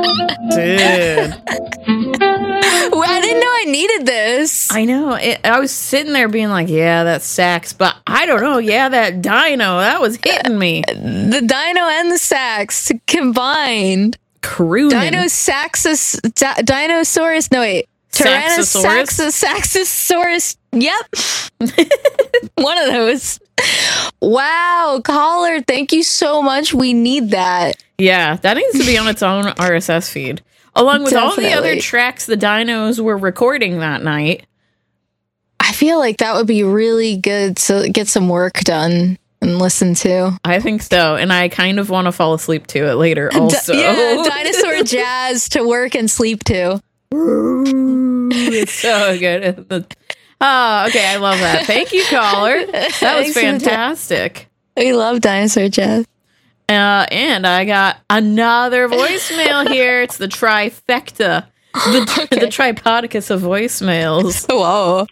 Dude. I didn't know I needed this. I know. I was sitting there being like, yeah, that sax, but I don't know. Yeah, that dino, that was hitting me. The dino and the sax combined. Crooning. Dinosaurus. No, wait. Saxosaurus? Saxosaurus. Yep. One of those. Wow, caller, thank you so much. We need that. Yeah, that needs to be on its own RSS feed. Along with all the Definitely. other tracks the dinos were recording that night. I feel like that would be really good to get some work done and listen to. I think so. And I kind of want to fall asleep to it later also. Yeah, dinosaur jazz to work and sleep to. It's so good. Oh, okay. I love that. Thank you, caller. That was fantastic. We love dinosaur jazz. And I got another voicemail here. It's the trifecta. The tripodicus of voicemails. Whoa.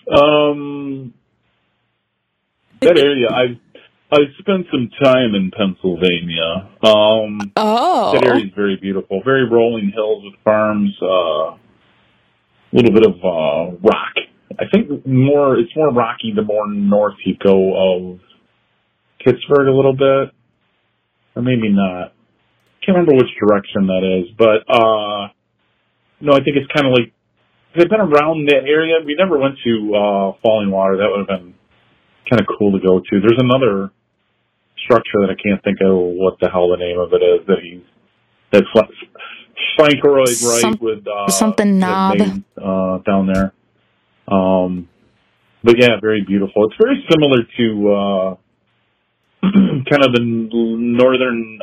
That area, I've spent some time in Pennsylvania. That area is very beautiful. Very rolling hills with farms, a little bit of rock. I think it's more rocky the more north you go of Pittsburgh a little bit. Or maybe not. Can't remember which direction that is. But, no, I think it's kind of like, I've been around that area. We never went to Falling Water. That would have been kind of cool to go to. There's another structure that I can't think of what the hell the name of it is that Frank Royd, right, with something knob made, down there. But yeah, very beautiful. It's very similar to kind of the northern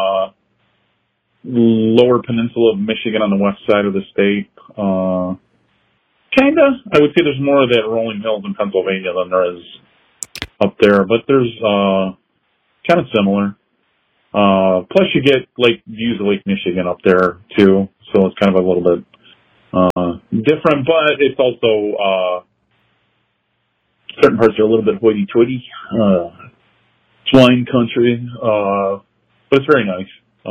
lower peninsula of Michigan on the west side of the state. Kinda. I would say there's more of that rolling hills in Pennsylvania than there is up there, but there's kind of similar. Plus you get views of Lake Michigan up there too, so it's kind of a little bit different, but it's also certain parts are a little bit hoity-toity. Swine country, but it's very nice.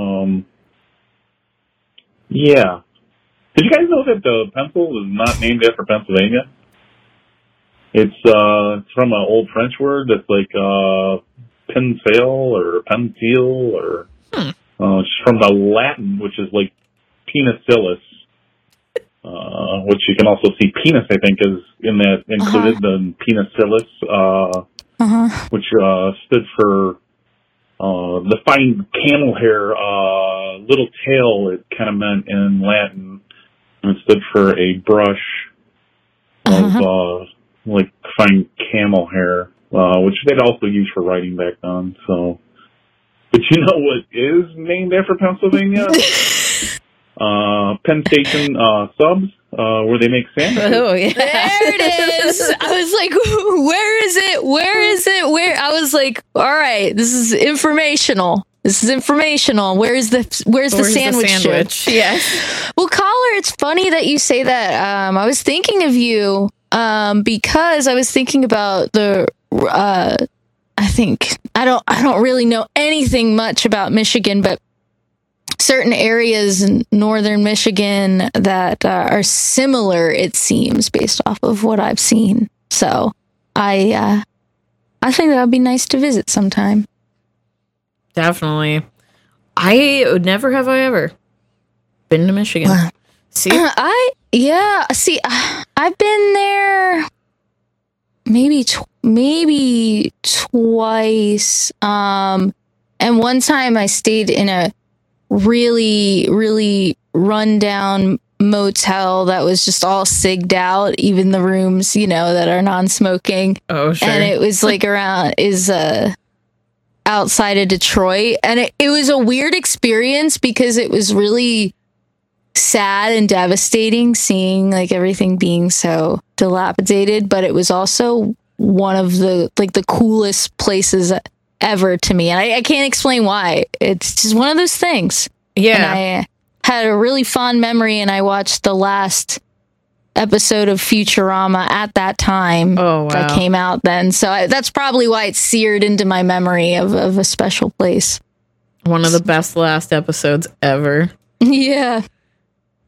Yeah. Did you guys know that the pencil is not named after Pennsylvania? It's from an old French word that's like pensail or pensil, or it's from the Latin, which is like penicillus, which you can also see penis, I think, is in that included, the penicillus, which stood for the fine camel hair, little tail, it kind of meant in Latin, and it stood for a brush of fine camel hair, which they'd also use for writing back then. So, but you know what is named after Pennsylvania? Penn Station subs, where they make sandwiches. Oh, yeah. There it is. I was like, where is it? Where is it? Where? I was like, all right, this is informational. This is informational. Where's the sandwich? Sandwich? Yes. Well, caller, it's funny that you say that. I was thinking of you because I was thinking about the. I don't really know anything much about Michigan, but certain areas in northern Michigan that are similar, it seems, based off of what I've seen. So I think that would be nice to visit sometime. Definitely. I would never have I ever been to Michigan. See? I've been there maybe twice. And one time I stayed in a really, really rundown motel that was just all sigged out, even the rooms, that are non-smoking. Oh, sure. And it was outside of Detroit. And it was a weird experience because it was really sad and devastating seeing everything being so dilapidated, but it was also one of the coolest places ever to me. And I can't explain why. It's just one of those things. Yeah. And I had a really fond memory, and I watched the last episode of Futurama at that time. Oh, wow. That came out then. So that's probably why it's seared into my memory of a special place. One of the best last episodes ever. Yeah.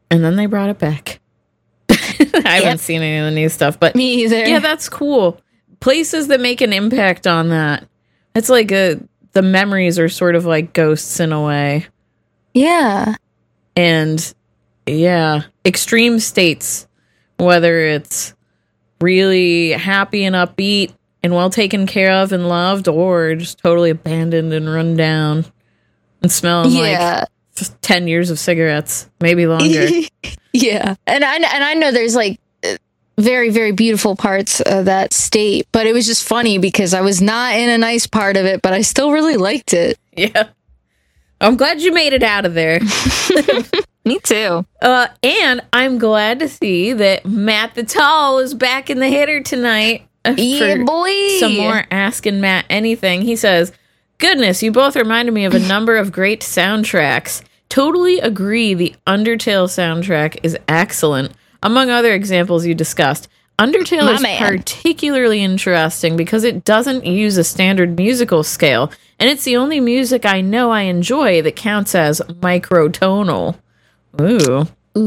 And then they brought it back. I haven't seen any of the new stuff, but me either. Yeah, that's cool. Places that make an impact on that. It's like the memories are sort of like ghosts in a way. Yeah. And yeah, extreme states, whether it's really happy and upbeat and well taken care of and loved, or just totally abandoned and run down and smelling like 10 years of cigarettes, maybe longer. Yeah. And I know there's like very, very beautiful parts of that state, but it was just funny because I was not in a nice part of it, but I still really liked it. Yeah. I'm glad you made it out of there. Me too. And I'm glad to see that Matt the Tall is back in the hitter tonight. Yeah, boy. Some more Asking Matt Anything. He says, goodness, you both reminded me of a number of great soundtracks. Totally agree, the Undertale soundtrack is excellent. Among other examples you discussed, Undertale is particularly interesting because it doesn't use a standard musical scale, and it's the only music I know I enjoy that counts as microtonal. Ooh.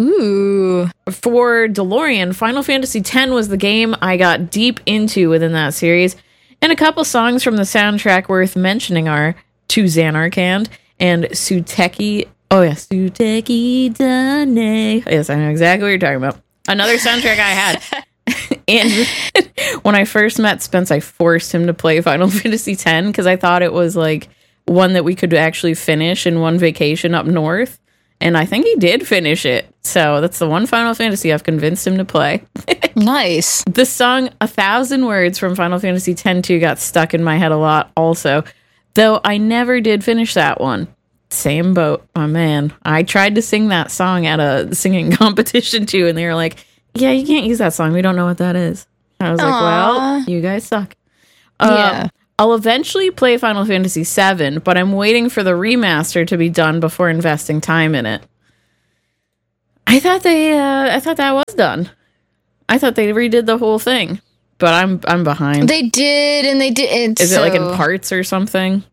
For DeLorean, Final Fantasy X was the game I got deep into within that series, and a couple songs from the soundtrack worth mentioning are To Xanarkand and Suteki. Oh, yeah, Suteki Dane. Yes, I know exactly what you're talking about. Another soundtrack I had. And when I first met Spence, I forced him to play Final Fantasy X because I thought it was like one that we could actually finish in one vacation up north. And I think he did finish it. So that's the one Final Fantasy I've convinced him to play. Nice. The song 1,000 Words from Final Fantasy X-2 got stuck in my head a lot also. Though I never did finish that one. Same boat. Oh, man. I tried to sing that song at a singing competition, too, and they were like, yeah, you can't use that song. We don't know what that is. I was like, well, you guys suck. Yeah. I'll eventually play Final Fantasy VII, but I'm waiting for the remaster to be done before investing time in it. I thought that was done. I thought they redid the whole thing, but I'm behind. They did, and they didn't. Is it like in parts or something?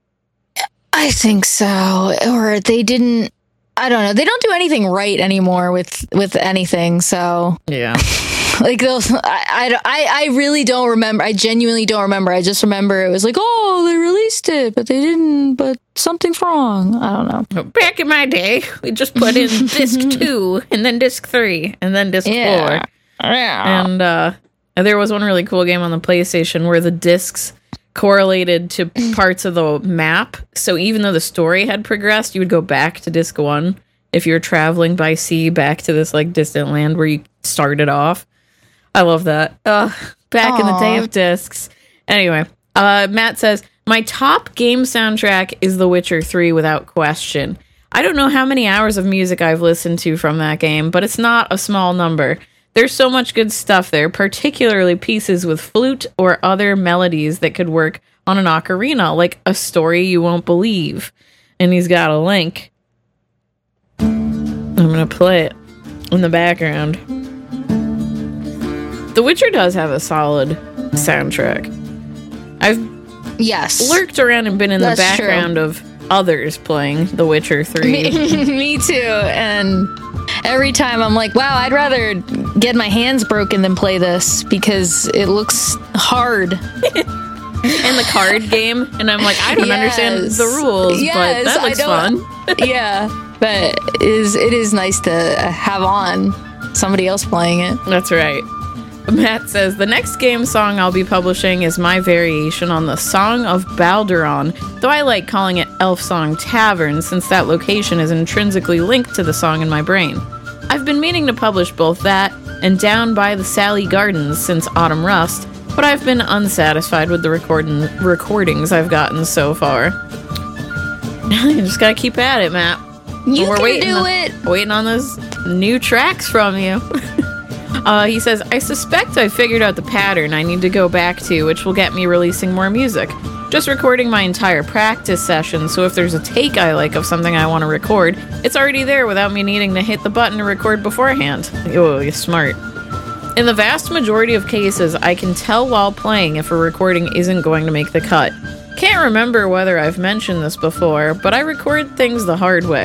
I think so. Or they didn't. I don't know. They don't do anything right anymore with anything. So yeah, like those. I really don't remember. I genuinely don't remember. I just remember it was like, oh, they released it, but they didn't. But something's wrong. I don't know. Back in my day, we just put in disc 2 and then disc 3 and then disc 4. Yeah. And there was one really cool game on the PlayStation where the discs correlated to parts of the map. So even though the story had progressed, you would go back to disc 1 if you're traveling by sea back to this like distant land where you started off. I love that. Back in the day of discs. Anyway, Matt says, my top game soundtrack is The Witcher 3 without question. I don't know how many hours of music I've listened to from that game, but it's not a small number. There's so much good stuff there, particularly pieces with flute or other melodies that could work on an ocarina, like A Story You Won't Believe. And he's got a link. I'm going to play it in the background. The Witcher does have a solid soundtrack. I've lurked around and been in the background of others playing The Witcher 3. Me too. And every time I'm like, wow, I'd rather get my hands broken than play this because it looks hard. In the card game, and I'm like, I don't understand the rules, but that looks fun. Yeah, but it is nice to have on somebody else playing it. That's right. Matt says, the next game song I'll be publishing is my variation on the Song of Balduron, though I like calling it Elf Song Tavern since that location is intrinsically linked to the song in my brain. I've been meaning to publish both that and Down by the Sally Gardens since Autumn Rust, but I've been unsatisfied with the recordings I've gotten so far. You just gotta keep at it, Matt. We're waiting on those new tracks from you. He says, I suspect I figured out the pattern I need to go back to, which will get me releasing more music. Just recording my entire practice session, so if there's a take I like of something I want to record, it's already there without me needing to hit the button to record beforehand. Oh, you're smart. In the vast majority of cases, I can tell while playing if a recording isn't going to make the cut. Can't remember whether I've mentioned this before, but I record things the hard way.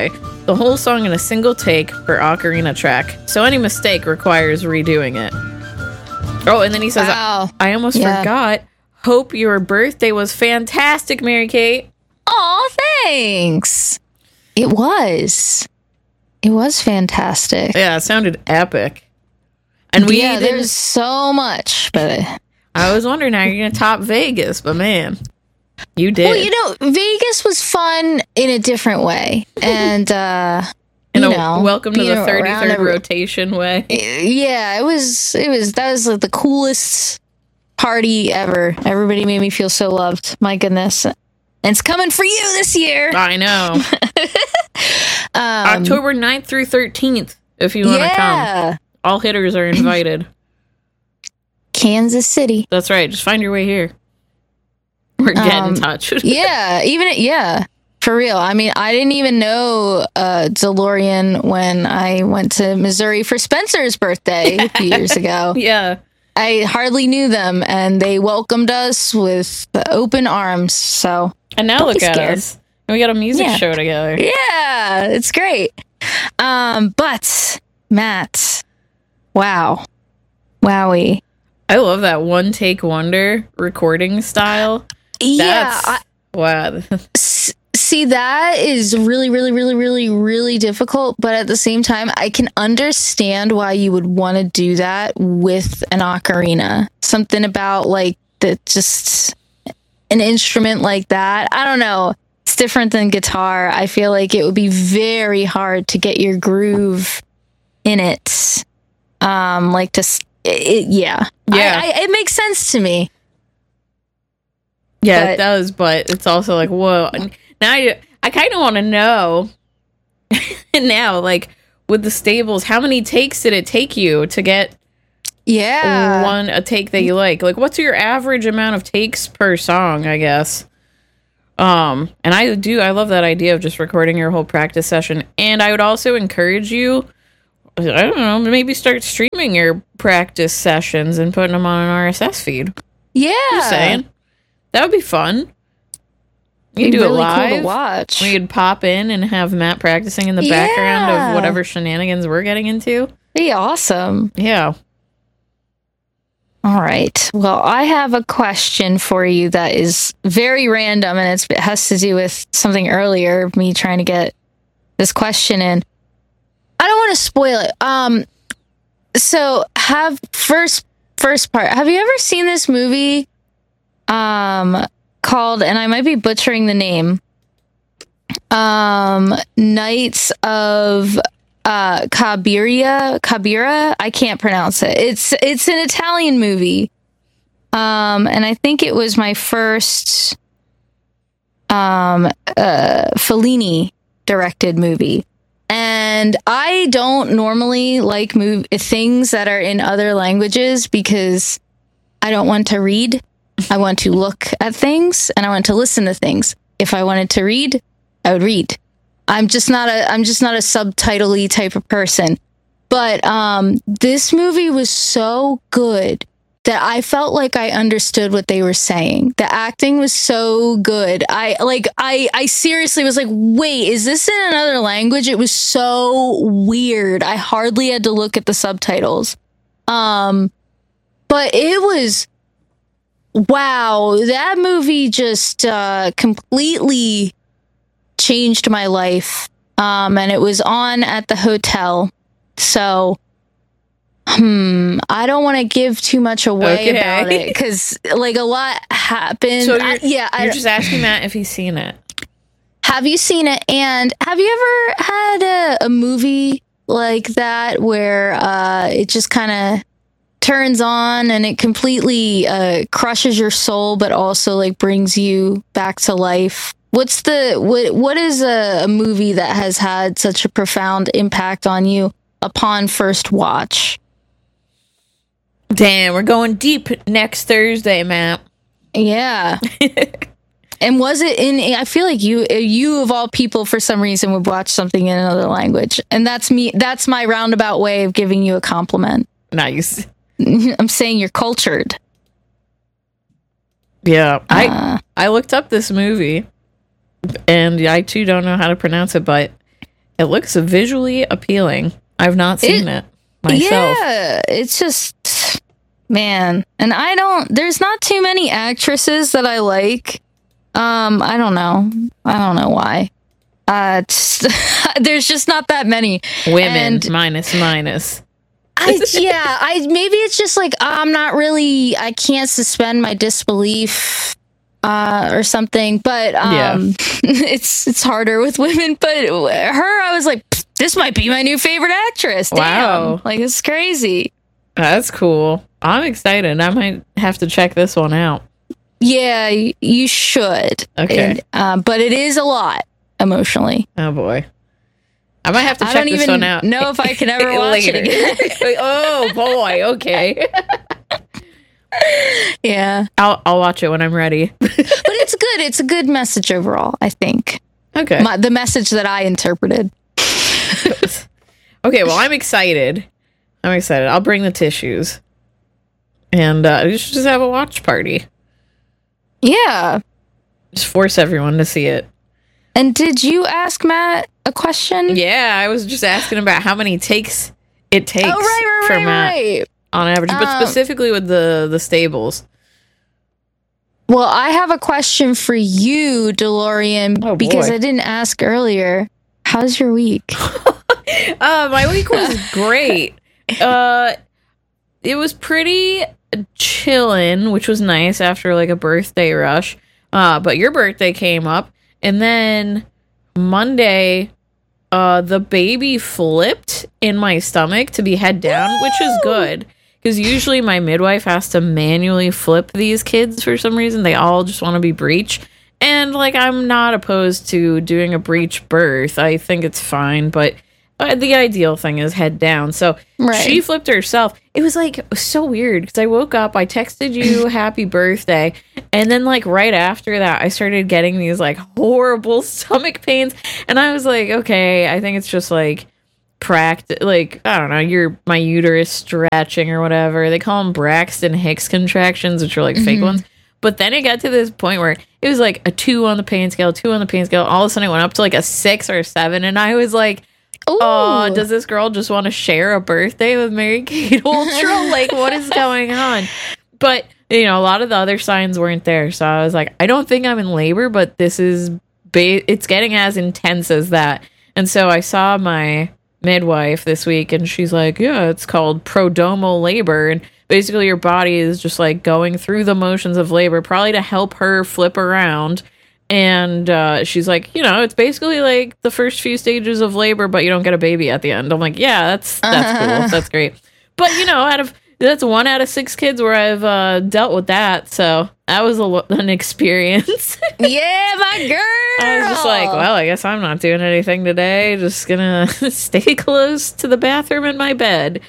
the whole song in a single take per ocarina track. So any mistake requires redoing it. Oh, and then he says, wow. I almost forgot. Hope your birthday was fantastic, Mary Kate. Aw, thanks. It was fantastic. Yeah, it sounded epic. And there's so much, but I was wondering how you're going to top Vegas, but man, you did. Well, Vegas was fun in a different way. And, welcome to the 33rd rotation way. Yeah, that was like the coolest party ever. Everybody made me feel so loved. My goodness. And it's coming for you this year. I know. October 9th through 13th, if you want to come. All hitters are invited. Kansas City. That's right. Just find your way here. Or get in touch. For real. I mean, I didn't even know DeLorean when I went to Missouri for Spencer's birthday a few years ago. Yeah. I hardly knew them, and they welcomed us with open arms. So, and now look at us. We got a music show together. Yeah, it's great. But Matt, wow, wowie! I love that one take wonder recording style. Wow. See, that is really, really, really, really, really difficult. But at the same time, I can understand why you would want to do that with an ocarina. Something about just an instrument like that. I don't know. It's different than guitar. I feel like it would be very hard to get your groove in it. It makes sense to me. Yeah, it does, but it's also like, whoa. Now I kind of want to know now, like with the stables, how many takes did it take you to get a take that you like? Like, what's your average amount of takes per song, I guess? And I love that idea of just recording your whole practice session. And I would also encourage you, I don't know, maybe start streaming your practice sessions and putting them on an RSS feed. Yeah. Just saying. That would be fun. You do really it live. Cool to watch. We could pop in and have Matt practicing in the background of whatever shenanigans we're getting into. Be awesome. Yeah. All right. Well, I have a question for you that is very random, and it has to do with something earlier, me trying to get this question in. I don't want to spoil it. So first part. Have you ever seen this movie called, and I might be butchering the name, Knights of Cabira? I can't pronounce it. It's an Italian movie. And I think it was my first Fellini directed movie. And I don't normally like things that are in other languages because I don't want to read. I want to look at things and I want to listen to things. If I wanted to read, I would read. I'm just not a subtitle-y type of person. But this movie was so good that I felt like I understood what they were saying. The acting was so good. I seriously was like, wait, is this in another language? It was so weird. I hardly had to look at the subtitles. But it was, wow, that movie just completely changed my life. And it was on at the hotel. So I don't want to give too much away about it because like a lot happened. So you're just asking Matt if he's seen it. Have you seen it? And have you ever had a movie like that where it just kind of turns on and it completely crushes your soul, but also like brings you back to life? What is a movie that has had such a profound impact on you upon first watch? Damn, we're going deep next Thursday, Matt. Yeah. And was it I feel like you of all people for some reason would watch something in another language. And that's me. That's my roundabout way of giving you a compliment. Nice. I'm saying you're cultured. Yeah. I looked up this movie and I too don't know how to pronounce it, but It looks visually appealing. I've not seen it myself. Yeah, it's just, man. And there's not too many actresses that I like. I don't know why. There's just not that many women. Minus. Maybe it's just like I can't suspend my disbelief or something, but it's harder with women. But her, I was like, this might be my new favorite actress. Wow. Damn, like it's crazy. That's cool. I'm excited. I might have to check this one out. Yeah, you should. Okay. But it is a lot emotionally. Oh boy. I might have to check this one out. I don't even know if I can ever watch it again. Oh boy, okay. Yeah. I'll watch it when I'm ready. But it's good. It's a good message overall, I think. Okay. The message that I interpreted. Okay, well, I'm excited. I'll bring the tissues. And we should just have a watch party. Yeah. Just force everyone to see it. And did you ask Matt a question? Yeah, I was just asking about how many takes it takes for Matt on average, but specifically with the stables. Well, I have a question for you, DeLorean, because I didn't ask earlier. How's your week? My week was great. It was pretty chillin', which was nice after like a birthday rush. But your birthday came up, and then Monday, the baby flipped in my stomach to be head down, which is good. Because usually my midwife has to manually flip these kids for some reason. They all just want to be breech. And, like, I'm not opposed to doing a breech birth. I think it's fine. But the ideal thing is head down. So she flipped herself. It was, like, so weird. Because I woke up, I texted you happy birthday. And then, like, right after that, I started getting these, like, horrible stomach pains. And I was like, okay, I think it's just, like, like, I don't know, my uterus stretching or whatever. They call them Braxton Hicks contractions, which are like fake ones. But then it got to this point where it was like a 2 on the pain scale, 2 on the pain scale. All of a sudden it went up to like a 6 or a 7. And I was like, oh, does this girl just want to share a birthday with Mary Kate Ultra? Like, what is going on? But, you know, a lot of the other signs weren't there. So I was like, I don't think I'm in labor, but this is, it's getting as intense as that. And so I saw my midwife this week, and she's like, yeah, it's called prodromal labor, and basically your body is just like going through the motions of labor, probably to help her flip around. And she's like, you know, it's basically like the first few stages of labor, but you don't get a baby at the end. I'm like, yeah, that's cool, that's great. But you know, that's 1 out of 6 kids where I've dealt with that, so that was an experience. Yeah, my girl. I was just like, well, I guess I'm not doing anything today. Just gonna stay close to the bathroom in my bed.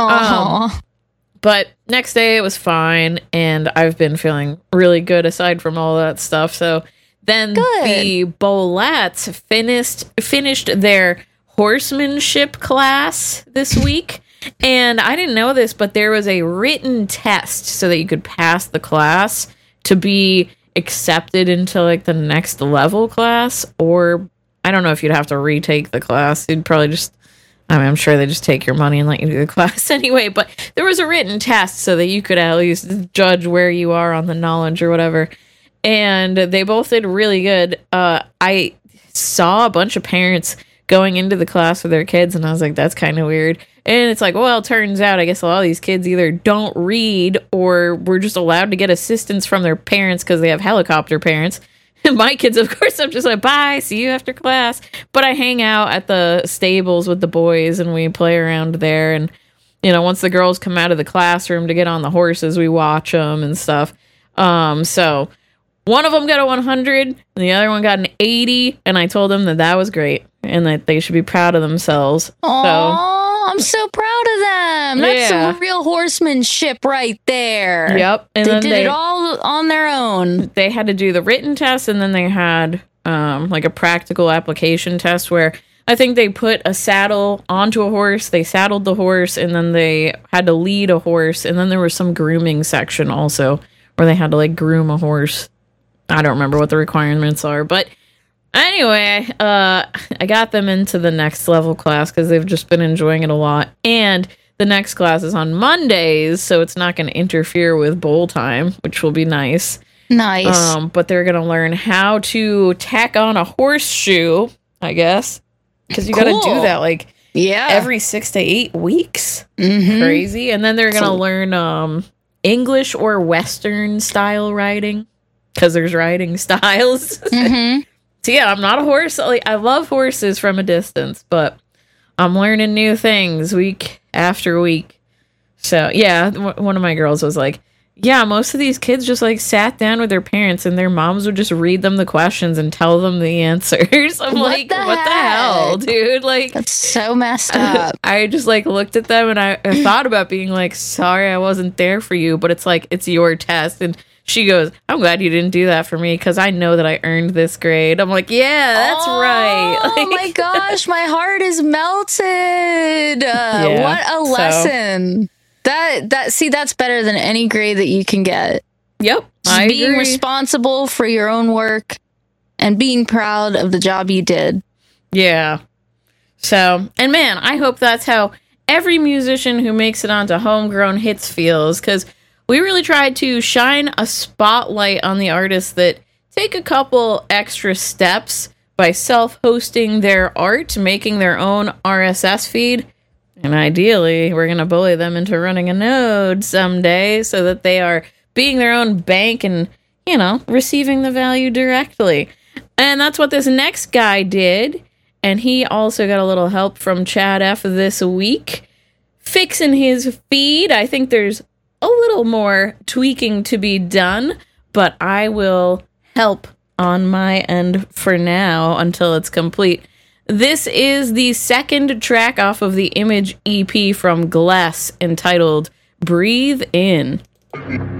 But next day it was fine, and I've been feeling really good aside from all that stuff. So then the Bolettes finished their horsemanship class this week. And I didn't know this, but there was a written test so that you could pass the class to be accepted into like the next level class. Or I don't know if you'd have to retake the class. You'd probably just, I'm sure they just take your money and let you do the class anyway. But there was a written test so that you could at least judge where you are on the knowledge or whatever. And they both did really good. I saw a bunch of parents going into the class with their kids, and I was like, that's kind of weird. And it's like, well, it turns out, I guess a lot of these kids either don't read or were just allowed to get assistance from their parents because they have helicopter parents. And my kids, of course, I'm just like, bye, see you after class. But I hang out at the stables with the boys, and we play around there. And, you know, once the girls come out of the classroom to get on the horses, we watch them and stuff. So one of them got a 100, and the other one got an 80, and I told them that was great and that they should be proud of themselves. Aww, so I'm so proud of them. That's some real horsemanship right there. Yep. And they did it all on their own. They had to do the written test, and then they had like a practical application test where I think they put a saddle onto a horse, they saddled the horse, and then they had to lead a horse, and then there was some grooming section also where they had to like groom a horse. I don't remember what the requirements are, but Anyway, I got them into the next level class because they've just been enjoying it a lot. And the next class is on Mondays, so it's not going to interfere with bowl time, which will be nice. Nice. But they're going to learn how to tack on a horseshoe, I guess. Because you got to do that like every 6 to 8 weeks. Mm-hmm. Crazy. And then they're going to learn English or Western style riding. Because there's riding styles. Mm-hmm. So yeah, I'm not a horse. I love horses from a distance, but I'm learning new things week after week. So yeah, one of my girls was like, yeah, most of these kids just like sat down with their parents and their moms would just read them the questions and tell them the answers. I'm like, what the hell, dude? Like, that's so messed up. I just like looked at them and I thought about being like, sorry, I wasn't there for you, but it's like, it's your test. And she goes, I'm glad you didn't do that for me because I know that I earned this grade. I'm like, yeah, that's right. Oh my gosh, my heart is melted. What a lesson. That's better than any grade that you can get. Yep. Just being responsible for your own work and being proud of the job you did. Yeah. So, and man, I hope that's how every musician who makes it onto Homegrown Hits feels, because we really tried to shine a spotlight on the artists that take a couple extra steps by self-hosting their art, making their own RSS feed. And ideally, we're going to bully them into running a node someday so that they are being their own bank and, you know, receiving the value directly. And that's what this next guy did. And he also got a little help from Chad F. this week, fixing his feed. I think there's a little more tweaking to be done, but I will help on my end for now until it's complete. This is the second track off of the Image EP from Gless, entitled Breathe In.